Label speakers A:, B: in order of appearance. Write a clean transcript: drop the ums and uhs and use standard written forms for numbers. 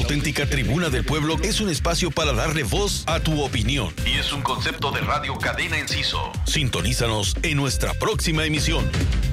A: auténtica tribuna del pueblo es un espacio para darle voz a tu opinión. Y es un concepto de Radio Cadena Enciso. Sintonízanos en nuestra próxima emisión.